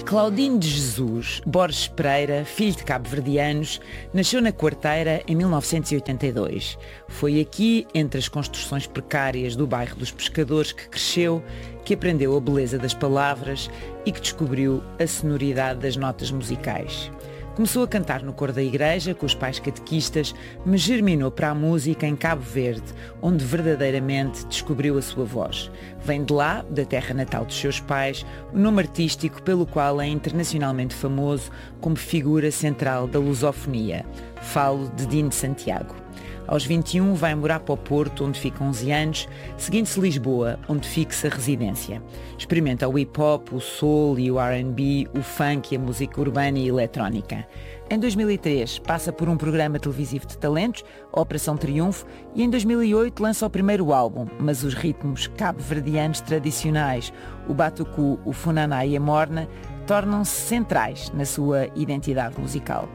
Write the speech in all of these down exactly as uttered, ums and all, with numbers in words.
Claudino de Jesus Borges Pereira, filho de cabo-verdianos, nasceu na Quarteira em mil novecentos e oitenta e dois. Foi aqui, entre as construções precárias do bairro dos Pescadores, que cresceu, que aprendeu a beleza das palavras e que descobriu a sonoridade das notas musicais. Começou a cantar no coro da igreja, com os pais catequistas, mas germinou para a música em Cabo Verde, onde verdadeiramente descobriu a sua voz. Vem de lá, da terra natal dos seus pais, o nome artístico pelo qual é internacionalmente famoso como figura central da lusofonia. Falo de Dino de Santiago. Aos vinte e um vai morar para o Porto, onde fica onze anos, seguindo-se Lisboa, onde fixa residência. Experimenta o hip-hop, o soul e o R and B, o funk e a música urbana e eletrónica. Em dois mil e três passa por um programa televisivo de talentos, a Operação Triunfo, e em dois mil e oito lança o primeiro álbum, mas os ritmos cabo-verdianos tradicionais, o batucu, o funaná e a morna, tornam-se centrais na sua identidade musical.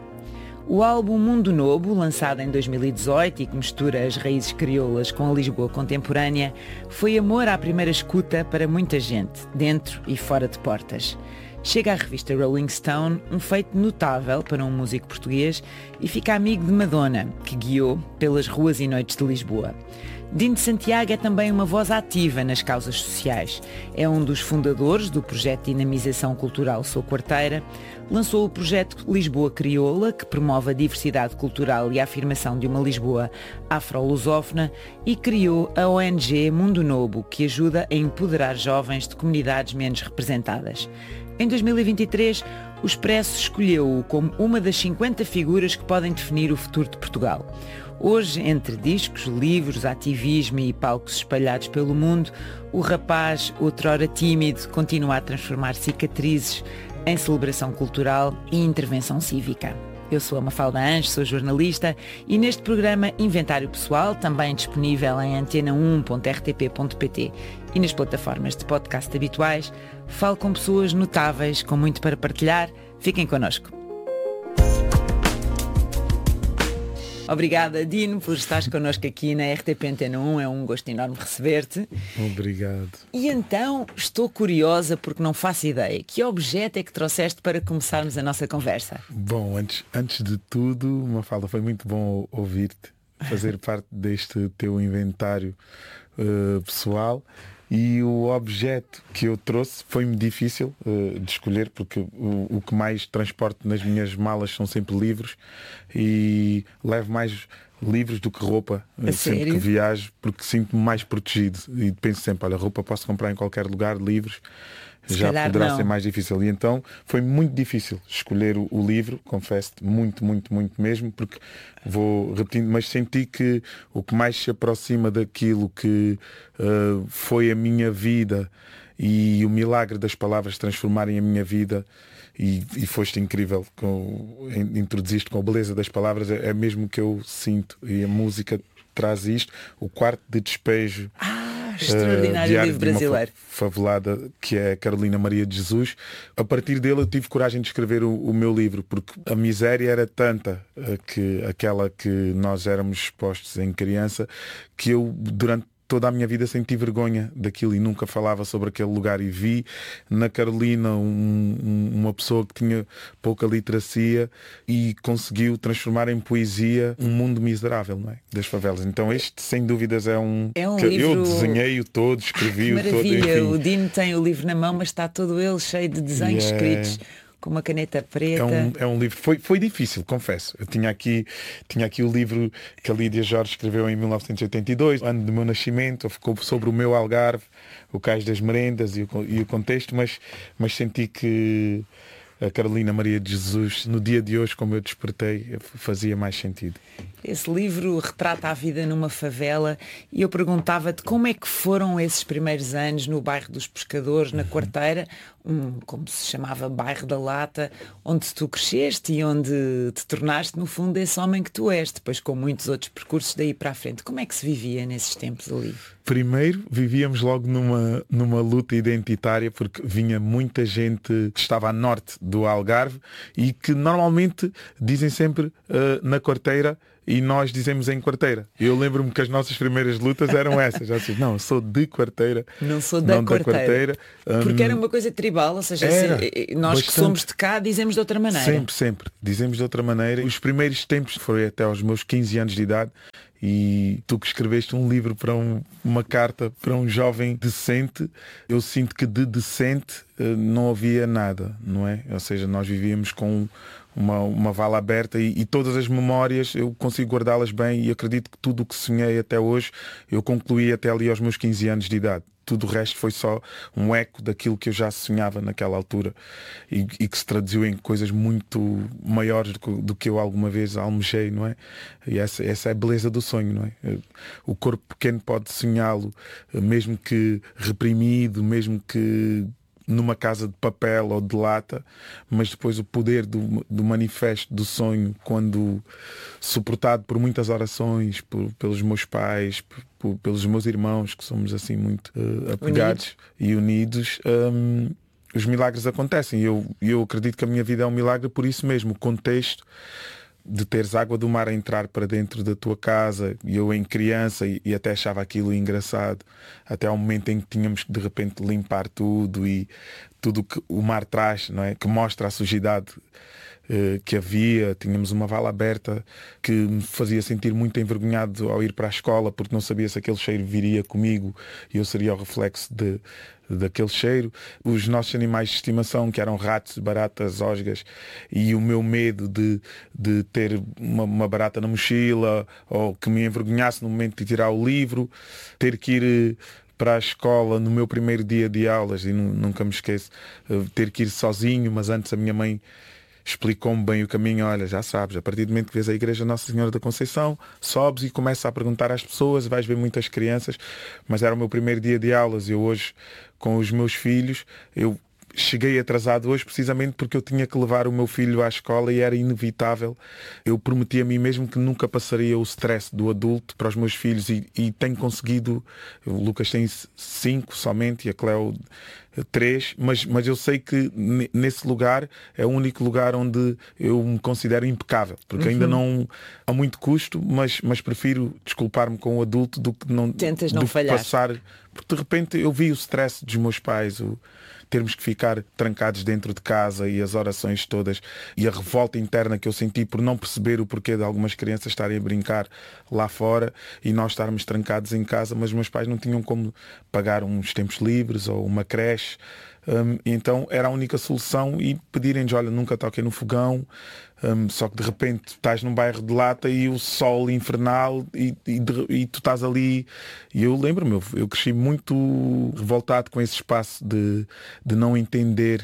O álbum Mundo Novo, lançado em dois mil e dezoito e que mistura as raízes crioulas com a Lisboa contemporânea, foi amor à primeira escuta para muita gente, dentro e fora de portas. Chega à revista Rolling Stone, um feito notável para um músico português, e fica amigo de Madonna, que guiou pelas ruas e noites de Lisboa. Dino de Santiago é também uma voz ativa nas causas sociais. É um dos fundadores do projeto de dinamização cultural Sou Quarteira. Lançou o projeto Lisboa Crioula, que promove a diversidade cultural e a afirmação de uma Lisboa afro-lusófona, e criou a O N G Mundo Novo, que ajuda a empoderar jovens de comunidades menos representadas. Em dois mil e vinte e três, o Expresso escolheu-o como uma das cinquenta figuras que podem definir o futuro de Portugal. Hoje, entre discos, livros, ativismo e palcos espalhados pelo mundo, o rapaz, outrora tímido, continua a transformar cicatrizes em celebração cultural e intervenção cívica. Eu sou a Mafalda Anjos, sou jornalista, e neste programa Inventário Pessoal, também disponível em antena um ponto r t p ponto p t e nas plataformas de podcast habituais, falo com pessoas notáveis, com muito para partilhar. Fiquem connosco. Obrigada, Dino, por estares connosco aqui na R T P Antena um. É um gosto enorme receber-te. Obrigado. E então, estou curiosa porque não faço ideia. Que objeto é que trouxeste para começarmos a nossa conversa? Bom, antes, antes de tudo, Mafalda, foi muito bom ouvir-te, fazer parte deste teu inventário uh, pessoal. E o objeto que eu trouxe foi-me difícil uh, de escolher, porque o, o que mais transporto nas minhas malas são sempre livros, e levo mais livros do que roupa A sempre sério? que viajo, porque sinto-me mais protegido e penso sempre, olha, roupa posso comprar em qualquer lugar, livros Se já calhar poderá não. ser mais difícil. E então foi muito difícil escolher o, o livro, confesso-te, muito, muito, muito mesmo, porque vou repetindo, mas senti que o que mais se aproxima daquilo que uh, foi a minha vida e o milagre das palavras transformarem a minha vida, e, e foste incrível, com, introduziste com a beleza das palavras, é, é mesmo que eu sinto, e a música traz isto, o quarto de despejo. Ah, extraordinário uh, livro brasileiro. Favelada, que é Carolina Maria de Jesus. A partir dele eu tive coragem de escrever o, o meu livro, porque a miséria era tanta, uh, que aquela que nós éramos expostos em criança, que eu durante toda a minha vida senti vergonha daquilo e nunca falava sobre aquele lugar, e vi na Carolina um, um, uma pessoa que tinha pouca literacia e conseguiu transformar em poesia um mundo miserável, não é? Das favelas. Então este sem dúvidas é um, É um que livro... eu desenhei-o todo, escrevi-o ah, todo. maravilha, Enfim. o Dino tem o livro na mão, mas está todo ele cheio de desenhos Yeah. escritos com uma caneta preta. É um, é um livro, foi, foi difícil, confesso. Eu tinha aqui, tinha aqui o livro que a Lídia Jorge escreveu em mil novecentos e oitenta e dois, ano do meu nascimento, ficou sobre o meu Algarve, o Cais das Merendas e o, e o contexto, mas, mas senti que a Carolina Maria de Jesus, no dia de hoje, como eu despertei, fazia mais sentido. Esse livro retrata a vida numa favela, e eu perguntava-te como é que foram esses primeiros anos no bairro dos Pescadores, na Quarteira, um, como se chamava, bairro da Lata, onde tu cresceste e onde te tornaste, no fundo, esse homem que tu és, depois com muitos outros percursos daí para a frente. Como é que se vivia nesses tempos ali? Primeiro, vivíamos logo numa, numa luta identitária, porque vinha muita gente que estava a norte do Algarve e que normalmente dizem sempre uh, na Quarteira e nós dizemos em quarteira. Eu lembro-me que as nossas primeiras lutas eram essas. Já assim, não, eu sou de quarteira. Não sou da não quarteira. Da quarteira. Porque Um, era uma coisa tribal, ou seja, era, se, nós bastante. Que somos de cá dizemos de outra maneira. Sempre, sempre. Dizemos de outra maneira. Os primeiros tempos foi até aos meus quinze anos de idade. E tu que escreveste um livro para um, uma carta para um jovem decente, eu sinto que de decente não havia nada, não é? Ou seja, nós vivíamos com uma, uma vala aberta e, e todas as memórias eu consigo guardá-las bem e acredito que tudo o que sonhei até hoje eu concluí até ali aos meus quinze anos de idade. Tudo o resto foi só um eco daquilo que eu já sonhava naquela altura e, e que se traduziu em coisas muito maiores do que, do que eu alguma vez almejei, não é? E essa, essa é a beleza do sonho, não é? O corpo pequeno pode sonhá-lo, mesmo que reprimido, mesmo que numa casa de papel ou de lata, mas depois o poder do, do manifesto do sonho, quando suportado por muitas orações, por, pelos meus pais, por, pelos meus irmãos, que somos assim muito uh, apegados unidos. e unidos, um, os milagres acontecem. E eu, eu acredito que a minha vida é um milagre por isso mesmo. O contexto de teres água do mar a entrar para dentro da tua casa, e eu em criança e, e até achava aquilo engraçado, até ao momento em que tínhamos que de repente limpar tudo e tudo que o mar traz, não é? Que mostra a sujidade eh, que havia. Tínhamos uma vala aberta que me fazia sentir muito envergonhado ao ir para a escola, porque não sabia se aquele cheiro viria comigo e eu seria o reflexo de daquele cheiro. Os nossos animais de estimação, que eram ratos, baratas, osgas, e o meu medo de, de ter uma, uma barata na mochila, ou que me envergonhasse no momento de tirar o livro, ter que ir para a escola no meu primeiro dia de aulas, e nunca me esqueço, ter que ir sozinho, mas antes a minha mãe explicou-me bem o caminho. Olha, já sabes, a partir do momento que vês a igreja Nossa Senhora da Conceição, sobes e começas a perguntar às pessoas, vais ver muitas crianças. Mas era o meu primeiro dia de aulas e eu hoje, com os meus filhos, eu cheguei atrasado hoje precisamente porque eu tinha que levar o meu filho à escola e era inevitável. Eu prometi a mim mesmo que nunca passaria o stress do adulto para os meus filhos e, e tenho conseguido. O Lucas tem cinco somente e a Cleo três, mas, mas eu sei que nesse lugar é o único lugar onde eu me considero impecável, porque uhum. ainda não há muito custo, mas, mas prefiro desculpar-me com o adulto do que não, Tentas não do falhar. passar, porque de repente eu vi o stress dos meus pais, o termos que ficar trancados dentro de casa e as orações todas e a revolta interna que eu senti por não perceber o porquê de algumas crianças estarem a brincar lá fora e nós estarmos trancados em casa, mas meus pais não tinham como pagar uns tempos livres ou uma creche. Um, então era a única solução e pedirem-nos, olha, nunca toquem no fogão, um, só que de repente estás num bairro de lata e o sol infernal e, e, de, e tu estás ali. E eu lembro-me, eu, eu cresci muito revoltado com esse espaço de, de não entender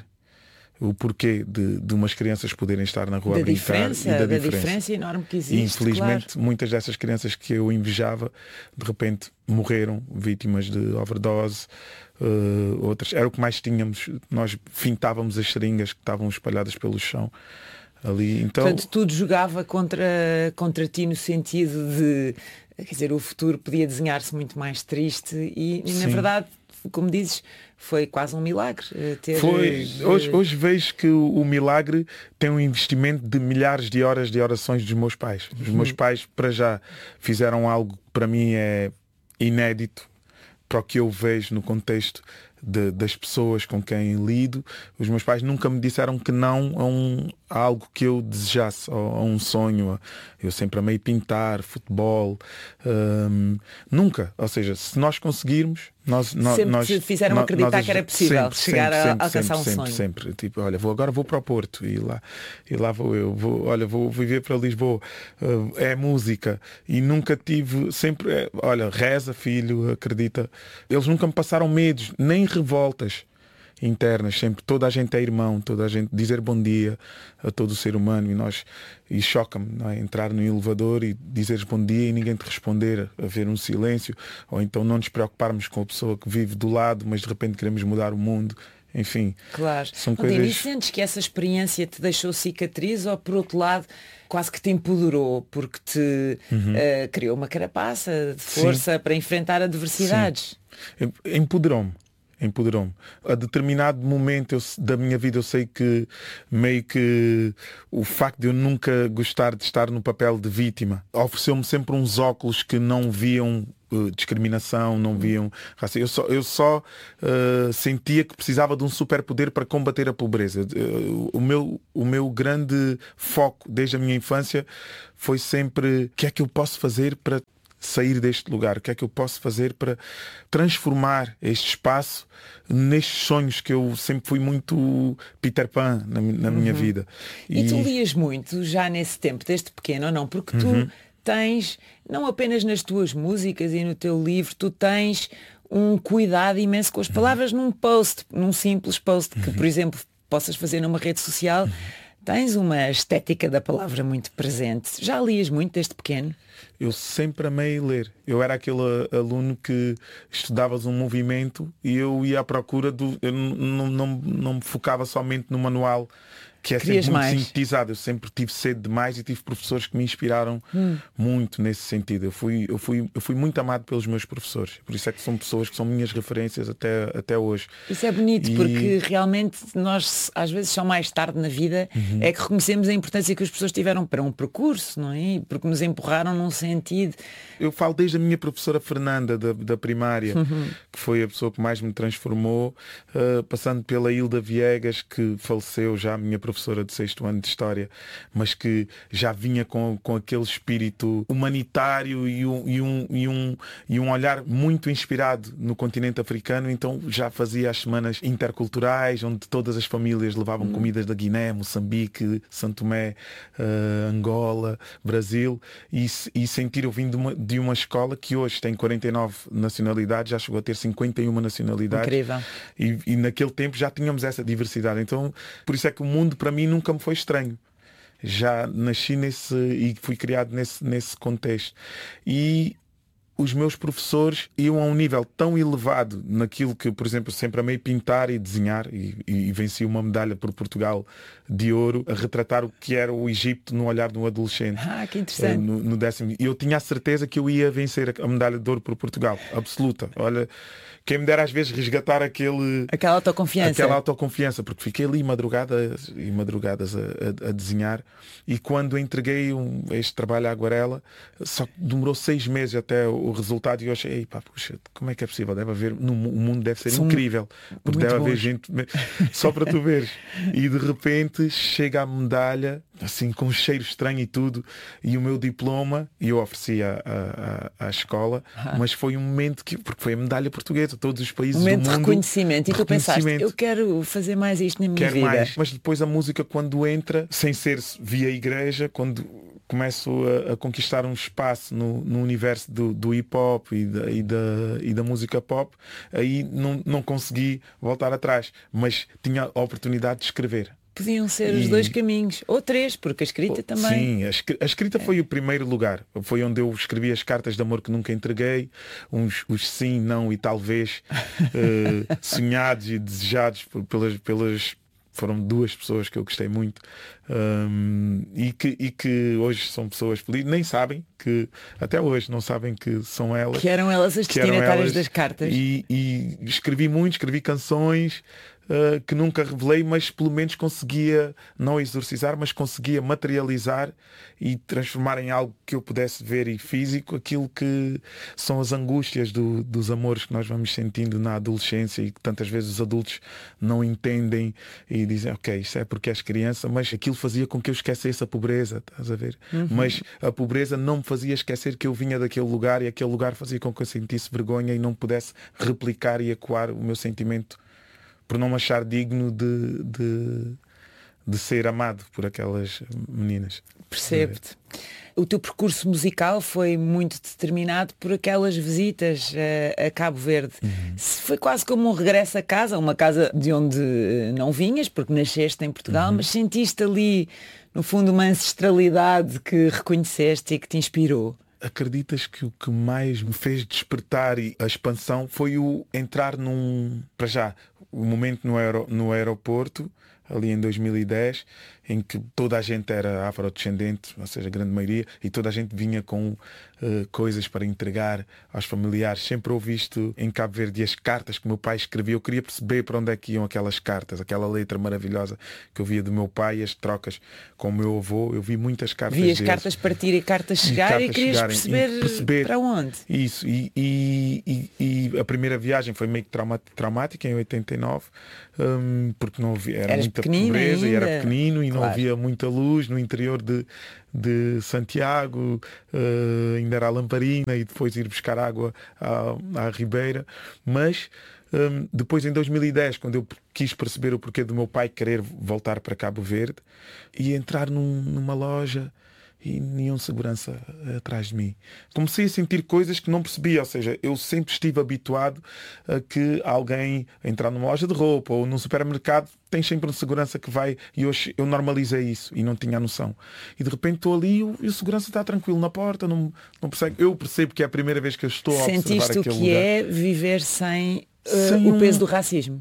o porquê de, de umas crianças poderem estar na rua da a brincar diferença, e da, da diferença. diferença enorme que existe. E infelizmente claro. Muitas dessas crianças que eu invejava de repente morreram vítimas de overdose. Uh, outras, era o que mais tínhamos. Nós fintávamos as seringas que estavam espalhadas pelo chão ali. Então, Portanto, tudo jogava contra, contra ti no sentido de, quer dizer, o futuro podia desenhar-se muito mais triste e, e na verdade, como dizes, foi quase um milagre ter... Foi. Hoje, hoje vejo que o, o milagre tem um investimento de milhares de horas de orações dos meus pais. Os meus pais, para já, fizeram algo que para mim é inédito para o que eu vejo no contexto de, das pessoas com quem lido. Os meus pais nunca me disseram que não a, um, a algo que eu desejasse, a, a um sonho. Eu sempre amei pintar, futebol, hum, nunca. Ou seja, se nós conseguirmos, nós, sempre nós te fizeram nós, acreditar nós, que era possível sempre, chegar sempre, a sempre, alcançar sempre, um sonho. sempre, sempre. Tipo, olha, vou agora vou para o Porto e lá, e lá vou eu. Vou, olha, vou viver para Lisboa. Uh, é música e nunca tive, sempre, é, olha, reza filho, acredita. Eles nunca me passaram medos, nem revoltas internas, sempre toda a gente é irmão, toda a gente dizer bom dia a todo o ser humano e nós e choca-me, não é? Entrar no elevador e dizeres bom dia e ninguém te responder, haver um silêncio, ou então não nos preocuparmos com a pessoa que vive do lado, mas de repente queremos mudar o mundo. Enfim, claro. São coisas... coisas... E sentes que essa experiência te deixou cicatriz ou por outro lado quase que te empoderou porque te uhum. uh, criou uma carapaça de força Sim. para enfrentar adversidades? Sim. Empoderou-me. empoderou-me. A determinado momento eu, da minha vida eu sei que meio que o facto de eu nunca gostar de estar no papel de vítima ofereceu-me sempre uns óculos que não viam uh, discriminação, não viam racismo. Eu só, eu só uh, sentia que precisava de um superpoder para combater a pobreza. Uh, o, meu, o meu grande foco desde a minha infância foi sempre o que é que eu posso fazer para sair deste lugar, o que é que eu posso fazer para transformar este espaço nestes sonhos que eu sempre fui muito Peter Pan na, na minha uhum. vida. E... e tu lias muito já nesse tempo, desde pequeno ou não? Porque tu uhum. tens, não apenas nas tuas músicas e no teu livro, tu tens um cuidado imenso com as palavras uhum. num post, num simples post que, uhum. por exemplo, possas fazer numa rede social. Uhum. Tens uma estética da palavra muito presente. Já lias muito desde pequeno? Eu sempre amei ler. Eu era aquele aluno que estudavas um movimento e eu ia à procura do... Eu não, não, não me focava somente no manual, que é Querias sempre muito mais. sintetizado. Eu sempre tive sede demais e tive professores que me inspiraram hum. muito nesse sentido. Eu fui, eu, fui, eu fui muito amado pelos meus professores. Por isso é que são pessoas que são minhas referências até, até hoje. Isso é bonito, e... porque realmente nós, às vezes, só mais tarde na vida uhum. é que reconhecemos a importância que as pessoas tiveram para um percurso, não é? Porque nos empurraram num sentido. Eu falo desde a minha professora Fernanda, da, da primária, uhum. que foi a pessoa que mais me transformou, uh, passando pela Hilda Viegas, que faleceu já, a minha professora de sexto ano de História, mas que já vinha com, com aquele espírito humanitário e um, e, um, e, um, e um olhar muito inspirado no continente africano. Então já fazia as semanas interculturais, onde todas as famílias levavam uhum. comidas da Guiné, Moçambique, Santo Tomé, uh, Angola, Brasil, e, e sentir eu vim de uma, de uma escola que hoje tem quarenta e nove nacionalidades, já chegou a ter cinquenta e uma nacionalidades. Incrível. E, e naquele tempo já tínhamos essa diversidade. Então, por isso é que o mundo para mim nunca me foi estranho. Já nasci nesse e fui criado nesse, nesse contexto. E os meus professores iam a um nível tão elevado naquilo que, por exemplo, sempre amei pintar e desenhar, e, e venci uma medalha por Portugal de ouro a retratar o que era o Egito no olhar de um adolescente. Ah, que interessante. No, no décimo. E eu tinha a certeza que eu ia vencer a medalha de ouro por Portugal. Absoluta. Olha, quem me dera às vezes resgatar aquele... Aquela autoconfiança. Aquela autoconfiança, porque fiquei ali madrugadas e madrugadas a, a, a desenhar, e quando entreguei um, este trabalho à Aguarela, só demorou seis meses até o resultado, e eu achei, ei, pá, puxa, como é que é possível? Deve haver, no, o mundo deve ser São incrível, porque deve bons. haver gente só para tu veres. E de repente chega a medalha, assim, com um cheiro estranho e tudo, e o meu diploma, e eu ofereci à, à, à escola, ah. mas foi um momento que, porque foi a medalha portuguesa, todos os países um do mundo. Momento de reconhecimento, e tu pensaste, eu quero fazer mais isto na minha quero vida. Mais. Mas depois a música, quando entra, sem ser via igreja, quando começo a, a conquistar um espaço no, no universo do, do hip-hop e da, e, da, e da música pop, aí não, não consegui voltar atrás, mas tinha a oportunidade de escrever. Podiam ser e... os dois caminhos, ou três, porque a escrita também. Sim, a, escri- a escrita é. foi o primeiro lugar. Foi onde eu escrevi as cartas de amor que nunca entreguei, uns os sim, não e talvez, uh, sonhados e desejados por, pelas, pelas foram duas pessoas que eu gostei muito, um, e, que, e que hoje são pessoas felizes, nem sabem que, até hoje não sabem que são elas. Que eram elas as destinatárias das cartas. E, e escrevi muito, escrevi canções uh, que nunca revelei, mas pelo menos conseguia não exorcizar, mas conseguia materializar e transformar em algo que eu pudesse ver e físico aquilo que são as angústias do, dos amores que nós vamos sentindo na adolescência e que tantas vezes os adultos não entendem e dizem, ok, isso é porque és criança, mas aquilo fazia com que eu esquecesse a pobreza, estás a ver? Uhum. Mas a pobreza não me fazia esquecer que eu vinha daquele lugar, e aquele lugar fazia com que eu sentisse vergonha e não pudesse replicar e ecoar o meu sentimento por não me achar digno de, de, de ser amado por aquelas meninas. Percebo-te. O teu percurso musical foi muito determinado por aquelas visitas a, a Cabo Verde. Uhum. Foi quase como um regresso a casa, uma casa de onde não vinhas, porque nasceste em Portugal, uhum. mas sentiste ali, no fundo, uma ancestralidade que reconheceste e que te inspirou. Acreditas que o que mais me fez despertar e a expansão foi o entrar num... Para já, o momento no, aer- no aeroporto, ali em dois mil e dez, em que toda a gente era afrodescendente, ou seja, a grande maioria, e toda a gente vinha com uh, coisas para entregar aos familiares. Sempre ouvi isto em Cabo Verde, as cartas que meu pai escrevia. Eu queria perceber para onde é que iam aquelas cartas, aquela letra maravilhosa que eu via do meu pai, as trocas com o meu avô. Eu vi muitas cartas Vi as deles. cartas partir e cartas chegar e, cartas e querias chegarem, perceber, e perceber para onde. Isso, e, e, e, e a primeira viagem foi meio que trauma- traumática em oitenta e nove, um, porque não havia, era Eras muita pequenino pobreza ainda. e era pequenino e Claro. não havia muita luz no interior de, de Santiago, uh, ainda era a lamparina e depois ir buscar água à, à ribeira. Mas um, depois em dois mil e dez, quando eu quis perceber o porquê do meu pai querer voltar para Cabo Verde e entrar num, numa loja e nenhum segurança atrás de mim, comecei a sentir coisas que não percebia. Ou seja, eu sempre estive habituado a que alguém entrar numa loja de roupa ou num supermercado tem sempre um segurança que vai, e hoje eu normalizei isso e não tinha a noção. E de repente estou ali e o, e o segurança está tranquilo na porta, não, não persegue. Eu percebo que é a primeira vez que eu estou a observar Sentiste o aquele que lugar. é viver sem, uh, Sem o um- peso do racismo?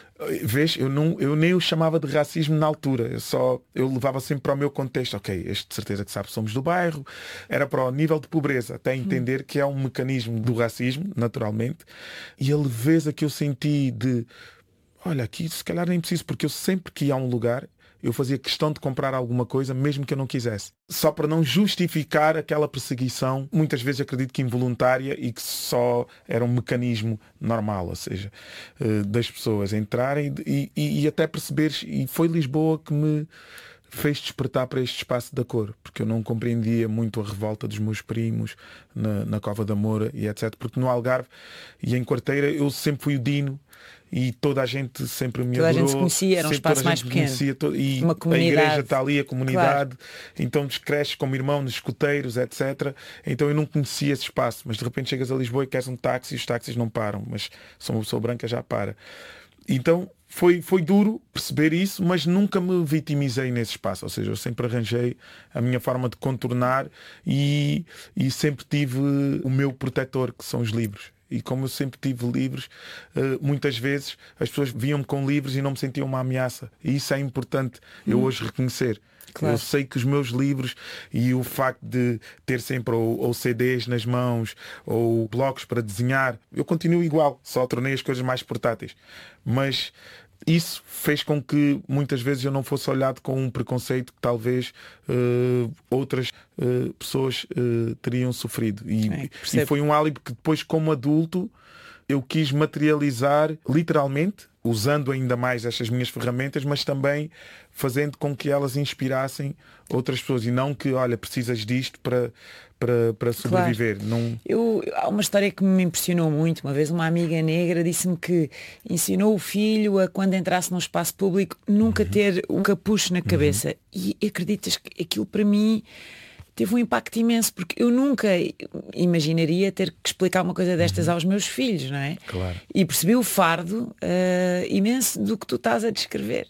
Vês, eu, não, eu nem o chamava de racismo na altura. Eu só eu levava sempre para o meu contexto. Ok, este de certeza que sabe, somos do bairro. Era para o nível de pobreza, até entender que é um mecanismo do racismo, naturalmente. E a leveza que eu senti de, olha, aqui se calhar nem preciso, porque eu sempre que ia a um lugar, eu fazia questão de comprar alguma coisa, mesmo que eu não quisesse. Só para não justificar aquela perseguição, muitas vezes acredito que involuntária, e que só era um mecanismo normal, ou seja, eh, das pessoas entrarem e, e, e até perceberes. E foi Lisboa que me fez despertar para este espaço da cor, porque eu não compreendia muito a revolta dos meus primos na, na Cova da Moura e etcétera. Porque no Algarve e em Quarteira eu sempre fui o Dino e toda a gente sempre me Toda a adorou. gente se conhecia, era um sempre espaço toda a mais gente pequeno. conhecia to- e Uma a comunidade. igreja está ali, a comunidade, então cresces como irmão nos escuteiros, etcétera. Então eu não conhecia esse espaço, mas de repente chegas a Lisboa e queres um táxi e os táxis não param, mas sou uma pessoa branca, já para. Então foi, foi duro perceber isso, mas nunca me vitimizei nesse espaço. Ou seja, eu sempre arranjei a minha forma de contornar e, e sempre tive o meu protetor, que são os livros. E como eu sempre tive livros, eh, muitas vezes as pessoas viam-me com livros e não me sentiam uma ameaça. E isso é importante eu hoje reconhecer. Claro. Eu sei que os meus livros e o facto de ter sempre ou, ou C Ds nas mãos ou blocos para desenhar, eu continuo igual, só tornei as coisas mais portáteis. Mas isso fez com que muitas vezes eu não fosse olhado com um preconceito que talvez uh, outras uh, pessoas uh, teriam sofrido. E, É, e percebo. foi um álibi que depois, como adulto, eu quis materializar literalmente, usando ainda mais estas minhas ferramentas, mas também fazendo com que elas inspirassem outras pessoas. E não que, olha, precisas disto para, para, para sobreviver. Não... Eu, há uma história que me impressionou muito. Uma vez uma amiga negra disse-me que ensinou o filho a, quando entrasse num espaço público, nunca Uhum. ter o capucho na cabeça. Uhum. E acreditas que aquilo para mim teve um impacto imenso, porque eu nunca imaginaria ter que explicar uma coisa destas aos meus filhos, não é? Claro. E percebi o fardo uh, imenso do que tu estás a descrever.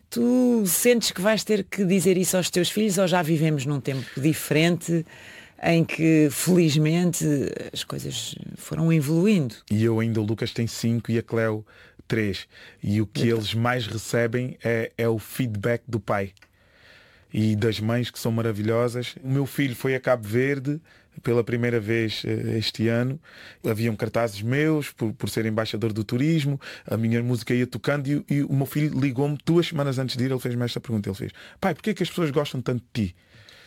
Tu sentes que vais ter que dizer isso aos teus filhos, ou já vivemos num tempo diferente em que felizmente as coisas foram evoluindo? E eu ainda, o Lucas tem cinco e a Cleo três. E o que eles mais recebem é, é o feedback do pai e das mães, que são maravilhosas. O meu filho foi a Cabo Verde pela primeira vez este ano. Haviam cartazes meus por, por ser embaixador do turismo, a minha música ia tocando e, e o meu filho ligou-me duas semanas antes de ir. Ele fez-me esta pergunta, ele fez: pai, porquê é que as pessoas gostam tanto de ti?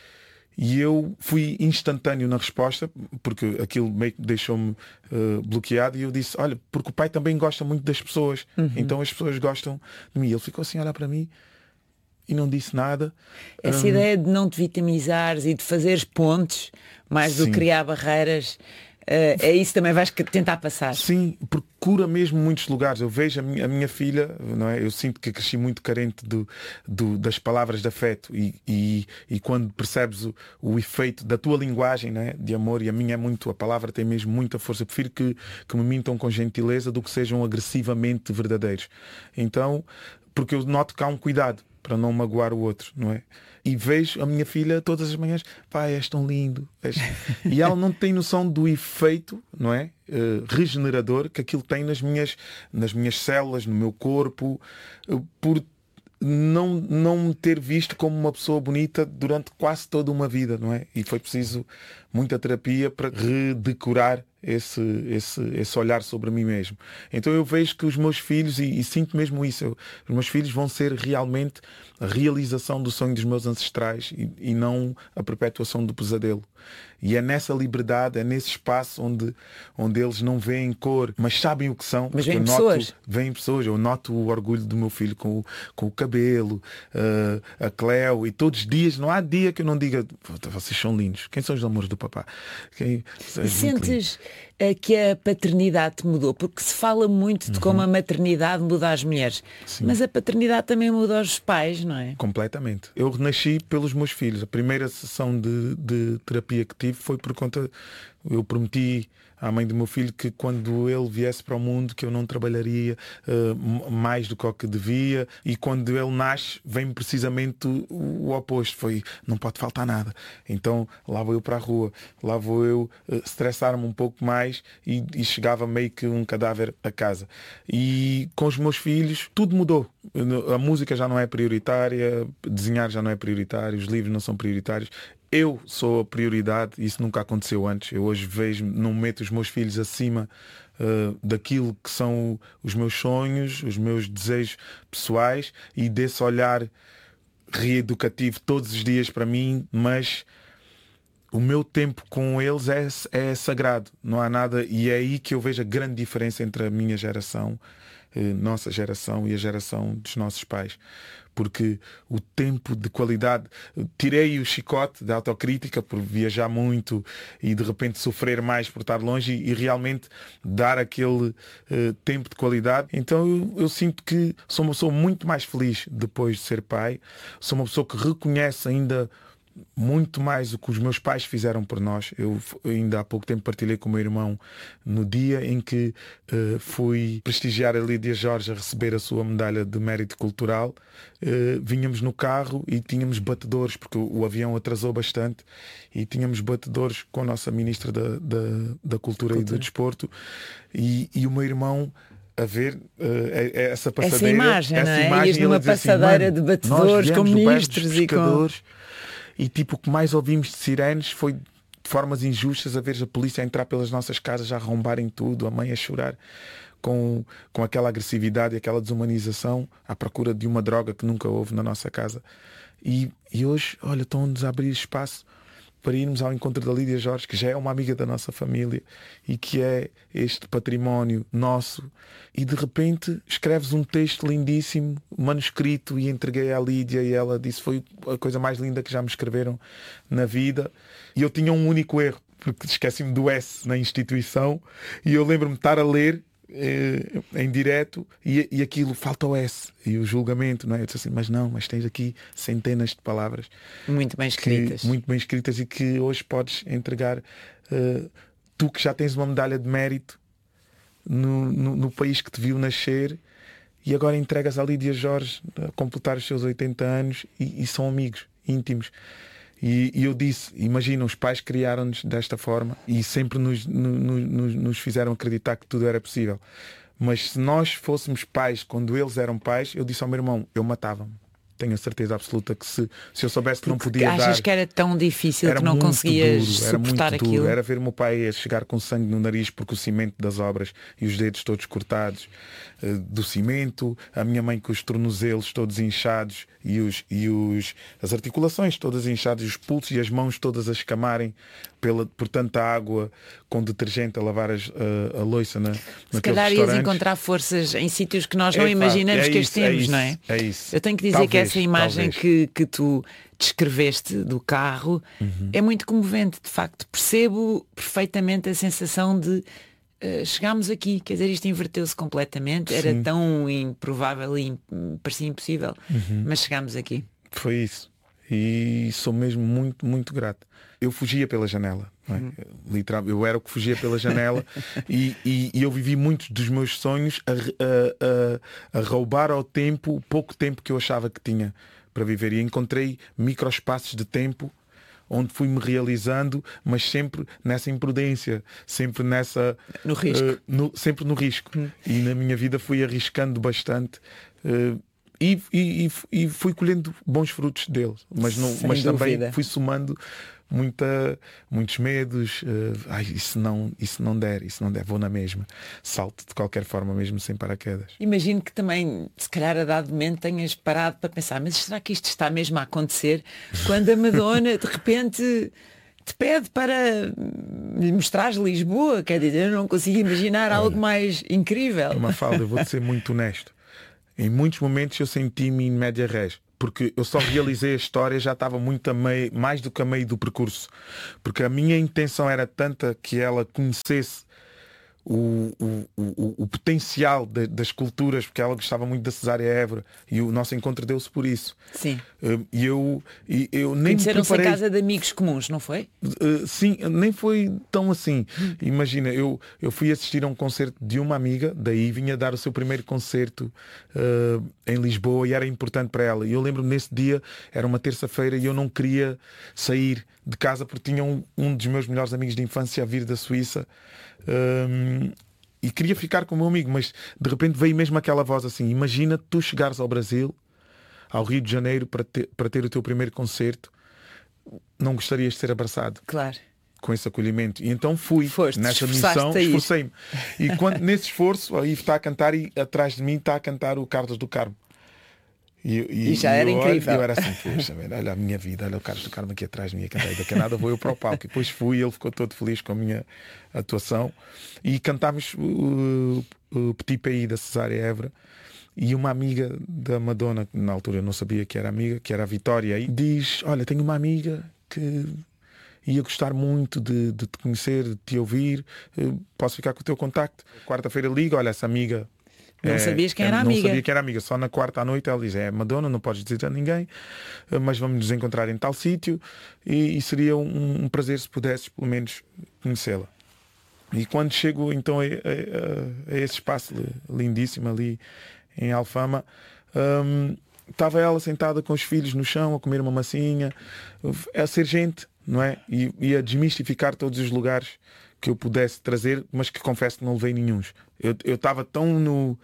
E eu fui instantâneo na resposta, porque aquilo meio que deixou-me uh, bloqueado, e eu disse: olha, porque o pai também gosta muito das pessoas, uhum. então as pessoas gostam de mim. Ele ficou assim a olhar para mim e não disse nada. Essa um... ideia de não te vitimizares e de fazeres pontes, mais Sim. do que criar barreiras, uh, é isso também vais tentar passar. Sim, procura mesmo muitos lugares. Eu vejo a minha, a minha filha, não é? Eu sinto que cresci muito carente do, do, das palavras de afeto, e, e, e quando percebes o, o efeito da tua linguagem, não é? De amor, e a minha é muito, a palavra tem mesmo muita força. Eu prefiro que, que me mintam com gentileza do que sejam agressivamente verdadeiros. Então, porque eu noto que há um cuidado para não magoar o outro, não é? E vejo a minha filha todas as manhãs: pai, és tão lindo. És... E ela não tem noção do efeito, não é? Uh, regenerador que aquilo tem nas minhas, nas minhas células, no meu corpo, uh, por não, não me ter visto como uma pessoa bonita durante quase toda uma vida, não é? E foi preciso muita terapia para redecorar esse, esse, esse olhar sobre mim mesmo. Então eu vejo que os meus filhos, e, e sinto mesmo isso, eu, os meus filhos vão ser realmente a realização do sonho dos meus ancestrais e, e não a perpetuação do pesadelo. E é nessa liberdade, é nesse espaço onde, onde eles não veem cor, mas sabem o que são. Mas vêm eu pessoas. Noto, vêm pessoas. Eu noto o orgulho do meu filho com o, com o cabelo, uh, a Cleo, e todos os dias, não há dia que eu não diga, vocês são lindos. Quem são os amores do papá? Quem, e sentes que a paternidade te mudou? Porque se fala muito de como a maternidade muda as mulheres. Sim. Mas a paternidade também muda os pais, não é? Completamente. Eu renasci pelos meus filhos. A primeira sessão de, de terapia que tive foi por conta... Eu prometi à mãe do meu filho que quando ele viesse para o mundo que eu não trabalharia uh, mais do que o que devia, e quando ele nasce vem precisamente o, o oposto, foi não pode faltar nada. Então lá vou eu para a rua, lá vou eu uh, estressar-me um pouco mais e, e chegava meio que um cadáver a casa. E com os meus filhos tudo mudou. A música já não é prioritária, desenhar já não é prioritário, os livros não são prioritários. Eu sou a prioridade, isso nunca aconteceu antes. Eu hoje vejo, não meto os meus filhos acima uh, daquilo que são os meus sonhos, os meus desejos pessoais, e desse olhar reeducativo todos os dias para mim, mas o meu tempo com eles é, é sagrado, não há nada, e é aí que eu vejo a grande diferença entre a minha geração, nossa geração, e a geração dos nossos pais. Porque o tempo de qualidade, tirei o chicote da autocrítica por viajar muito e de repente sofrer mais por estar longe, e, e realmente dar aquele uh, tempo de qualidade. Então eu, eu sinto que sou uma pessoa muito mais feliz depois de ser pai, sou uma pessoa que reconhece ainda muito mais o que os meus pais fizeram por nós. Eu ainda há pouco tempo partilhei com o meu irmão no dia em que uh, fui prestigiar a Lídia Jorge a receber a sua medalha de mérito cultural. Uh, vinhamos no carro e tínhamos batedores, porque o, o avião atrasou bastante, e tínhamos batedores com a nossa ministra da, da, da Cultura, Cultura e do Desporto, e, e o meu irmão a ver uh, essa passadeira, essa imagem, essa não é? imagem, Ias numa passadeira assim, de batedores com ministros e com... E tipo, o que mais ouvimos de sirenes foi de formas injustas, a ver a polícia a entrar pelas nossas casas, a arrombarem tudo, a mãe a chorar com, com aquela agressividade e aquela desumanização à procura de uma droga que nunca houve na nossa casa. E, e hoje, olha, estão-nos a abrir espaço para irmos ao encontro da Lídia Jorge, que já é uma amiga da nossa família e que é este património nosso. E de repente escreves um texto lindíssimo, manuscrito, e entreguei à Lídia, e ela disse foi a coisa mais linda que já me escreveram na vida. E eu tinha um único erro, porque esqueci-me do S na instituição, e eu lembro-me de estar a ler eh, em direto, e, e aquilo falta o S e o julgamento, não é? Eu disse assim, mas não, mas tens aqui centenas de palavras muito bem escritas, que, muito bem escritas, e que hoje podes entregar, uh, tu que já tens uma medalha de mérito no, no, no país que te viu nascer, e agora entregas à Lídia Jorge a completar os seus oitenta anos, e, e são amigos íntimos. E, e eu disse, imagina, os pais criaram-nos desta forma e sempre nos, no, nos, nos fizeram acreditar que tudo era possível. Mas se nós fôssemos pais quando eles eram pais, eu disse ao meu irmão, eu matava-me. Tenho a certeza absoluta que se, se eu soubesse que não podia achas dar... Achas que era tão difícil que não conseguias duro, era suportar muito aquilo? Duro. Era ver o meu pai a chegar com sangue no nariz porque o cimento das obras e os dedos todos cortados uh, do cimento, a minha mãe com os tornozelos todos inchados e, os, e os, as articulações todas inchadas, os pulsos e as mãos todas a escamarem pela, por tanta água com detergente a lavar as, uh, a louça na, Se calhar ias encontrar forças em sítios que nós não é, imaginamos é que as temos, é isso, não é? É isso. Eu tenho que dizer talvez, que essa imagem que, que tu descreveste do carro uhum. é muito comovente, de facto. Percebo perfeitamente a sensação de uh, chegámos aqui, quer dizer, isto inverteu-se completamente, Sim. era tão improvável e parecia impossível, uhum. mas chegámos aqui. Foi isso. E sou mesmo muito, muito grato. Eu fugia pela janela, não é? Uhum. Literal, eu era o que fugia pela janela e, e, e eu vivi muitos dos meus sonhos a, a, a, a roubar ao tempo o pouco tempo que eu achava que tinha para viver, e encontrei microespaços de tempo onde fui-me realizando, mas sempre nessa imprudência, sempre nessa... No risco. Uh, no, sempre no risco. Uhum. E na minha vida fui arriscando bastante, uh, e, e, e fui colhendo bons frutos dele, mas, não, mas também fui somando muita, muitos medos. Uh, ai, isso não, isso não der, isso não der, vou na mesma. Salto de qualquer forma, mesmo sem paraquedas. Imagino que também, se calhar a dado momento, tenhas parado para pensar, mas será que isto está mesmo a acontecer quando a Madonna de repente te pede para lhe mostrares Lisboa? Quer dizer, eu não consigo imaginar Olha, algo mais incrível. Mafalda, eu vou-te ser muito honesto. Em muitos momentos eu senti-me em média res, porque eu só realizei a história, já estava muito a meio, mais do que a meio do percurso, porque a minha intenção era tanta que ela conhecesse o, o, o, o potencial de, das culturas, porque ela gostava muito da Cesária Évora e o nosso encontro deu-se por isso. Sim. E eu, e eu nem Conheceram-se preparei... em casa de amigos comuns, não foi? Uh, sim, nem foi tão assim. Hum. Imagina, eu, eu fui assistir a um concerto de uma amiga, daí vinha dar o seu primeiro concerto uh, em Lisboa e era importante para ela. E eu lembro-me nesse dia, era uma terça-feira e eu não queria sair de casa porque tinha um, um dos meus melhores amigos de infância a vir da Suíça. Um, e queria ficar com o meu amigo, mas de repente veio mesmo aquela voz assim: imagina tu chegares ao Brasil, ao Rio de Janeiro, para ter, para ter o teu primeiro concerto, não gostarias de ser abraçado? Claro. Com esse acolhimento. E então fui Foste, nessa missão, esforcei-me. E quando nesse esforço, aí está a cantar e atrás de mim está a cantar o Carlos do Carmo. E, e, e já era eu, incrível. Eu era assim, poxa, olha a minha vida, olha o Carlos do Carmo aqui atrás de mim a cantar. E daqui a nada vou eu para o palco. E depois fui, ele ficou todo feliz com a minha atuação. E cantámos o, o Petit Pays da Cesária Évora. E uma amiga da Madonna, que na altura eu não sabia que era amiga, que era a Vitória, e diz: olha, tenho uma amiga que ia gostar muito de, de te conhecer, de te ouvir, posso ficar com o teu contacto? Quarta-feira liga, olha, essa amiga... Não é, sabias quem era a não amiga? Não sabia quem era amiga, só na quarta à noite ela diz: é Madonna, não podes dizer a ninguém, mas vamos nos encontrar em tal sítio e, e seria um, um prazer se pudesses pelo menos conhecê-la. E quando chego então a, a, a esse espaço lindíssimo ali em Alfama, hum, estava ela sentada com os filhos no chão a comer uma massinha, a ser gente, não é? E, e a desmistificar todos os lugares que eu pudesse trazer, mas que confesso que não levei nenhuns. Eu estava tão no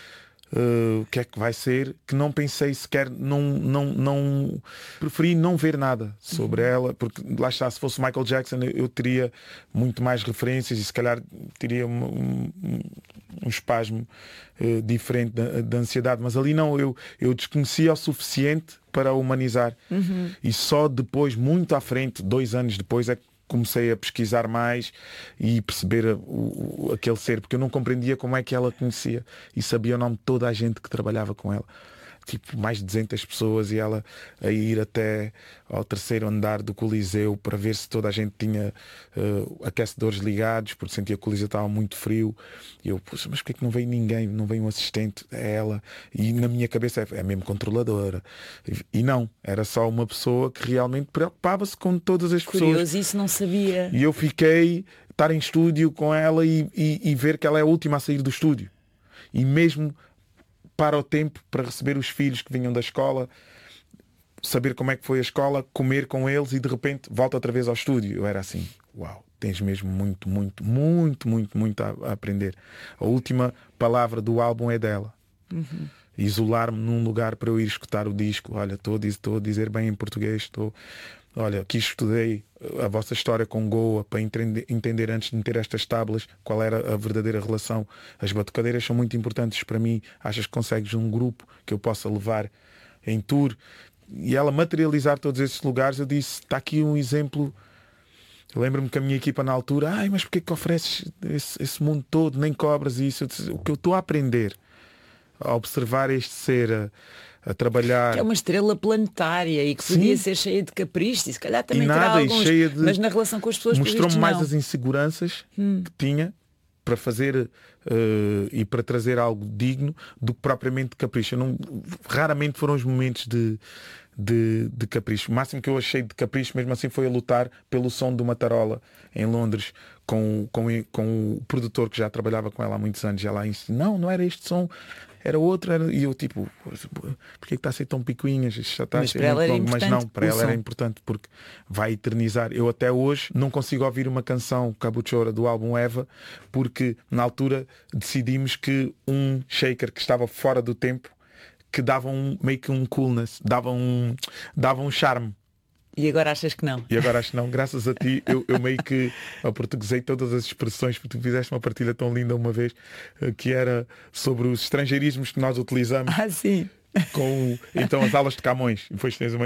uh, o que é que vai ser, que não pensei sequer, não, não, não preferi não ver nada sobre uhum. ela, porque lá está, se fosse Michael Jackson eu, eu teria muito mais referências e se calhar teria um, um, um espasmo uh, diferente da, da ansiedade, mas ali não, eu, eu desconhecia o suficiente para a humanizar. Uhum. E só depois, muito à frente, dois anos depois, é que comecei a pesquisar mais e perceber o, o, aquele ser, porque eu não compreendia como é que ela conhecia e sabia o nome de toda a gente que trabalhava com ela. Tipo, mais de duzentas pessoas, e ela a ir até ao terceiro andar do Coliseu para ver se toda a gente tinha uh, aquecedores ligados, porque sentia que o Coliseu estava muito frio. E eu, poxa, mas porquê que não veio ninguém? Não veio um assistente? É ela. E na minha cabeça é, é mesmo controladora. E, e não, era só uma pessoa que realmente preocupava-se com todas as Curioso, pessoas. Isso não sabia. E eu fiquei estar em estúdio com ela e, e, e ver que ela é a última a sair do estúdio. E mesmo para o tempo para receber os filhos que vinham da escola, saber como é que foi a escola, comer com eles e de repente volta outra vez ao estúdio. Eu era assim, uau, tens mesmo muito, muito, muito, muito, muito a, a aprender. A última palavra do álbum é dela. Uhum. Isolar-me num lugar para eu ir escutar o disco. Olha, estou a dizer bem em português, estou... Olha, aqui estudei a vossa história com Goa para entender, entender antes de meter estas tábuas qual era a verdadeira relação. As batucadeiras são muito importantes para mim. Achas que consegues um grupo que eu possa levar em tour? E ela materializar todos esses lugares, eu disse, está aqui um exemplo. Lembro-me que a minha equipa na altura, ai, mas porquê que ofereces esse, esse mundo todo, nem cobras isso? Eu disse, o que eu estou a aprender, a observar este ser... A, a trabalhar. Que é uma estrela planetária e que Sim. podia ser cheia de caprichos e se calhar também e nada, terá alguns, cheia de... mas na relação com as pessoas mostrou-me mais não. as inseguranças hum. que tinha para fazer uh, e para trazer algo digno do que propriamente de capricho. Eu não, raramente foram os momentos de, de, de capricho. O máximo que eu achei de capricho mesmo assim foi a lutar pelo som de uma tarola em Londres com, com, com o produtor que já trabalhava com ela há muitos anos. E ela disse, não, não era este som, era outro, era... e eu tipo, porquê que está a ser tão picuinhas? Isto já está mas a ser para ela era longo. Mas não, para ela som. era importante porque vai eternizar. Eu até hoje não consigo ouvir uma canção Cabuchora do álbum Eva, porque na altura decidimos que um shaker que estava fora do tempo, que davam um, meio que um coolness, davam um, davam um charme. E agora achas que não? E agora acho que não, graças a ti eu, eu meio que aportuguesei todas as expressões, porque tu fizeste uma partilha tão linda uma vez, que era sobre os estrangeirismos que nós utilizamos. Ah, sim. Com, então as aulas de Camões. Depois tens uma